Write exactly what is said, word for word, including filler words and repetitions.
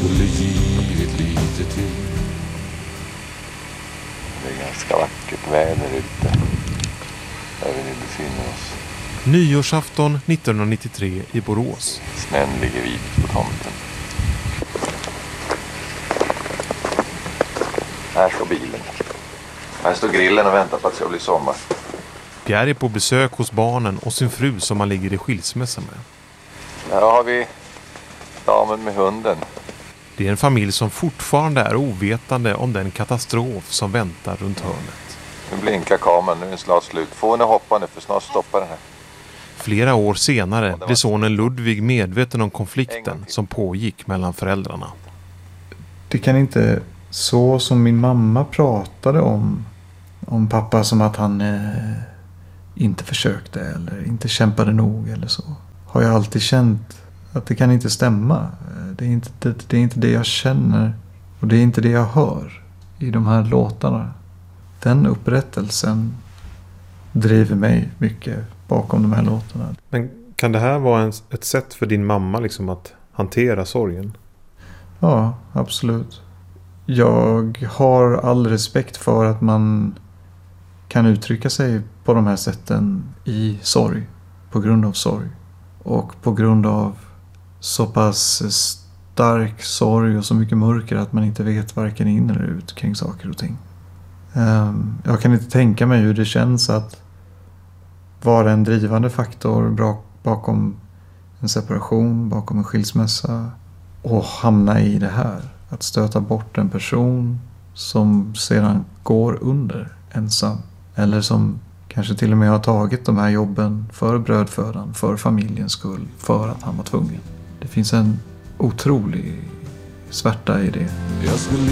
skulle givit lite till. Det är ganska vackert väder ute där vi nu befinner oss. Nyårsafton nittonhundranittiotre i Borås. Snön ligger vit på tomten. Här står bilen. Här står grillen och väntar på att det ska bli sommar. Pierre är på besök hos barnen och sin fru som han ligger i skilsmässa med. Här har vi damen med hunden. Det är en familj som fortfarande är ovetande om den katastrof som väntar runt hörnet. Nu blinkar kameran, nu är den snart slut. Få henne hoppa nu för snart stoppar den här. Flera år senare blir sonen Ludvig medveten om konflikten som pågick mellan föräldrarna. Det kan inte så som min mamma pratade om om pappa som att han eh, inte försökte eller inte kämpade nog eller så. Har jag alltid känt att det kan inte stämma. Det är inte det, det är inte det jag känner och det är inte det jag hör i de här låtarna. Den upprättelsen driver mig mycket bakom de här låtarna. Men kan det här vara en, ett sätt för din mamma liksom att hantera sorgen? Ja, absolut. Jag har all respekt för att man kan uttrycka sig på de här sätten i sorg. På grund av sorg. Och på grund av så pass stark sorg och så mycket mörker att man inte vet varken in eller ut kring saker och ting. Jag kan inte tänka mig hur det känns att vara en drivande faktor bakom en separation, bakom en skilsmässa och hamna i det här. Att stöta bort en person som sedan går under ensam. Eller som kanske till och med har tagit de här jobben för brödfödan, för familjens skull, för att han var tvungen. Det finns en otrolig svärta i det. Jag skulle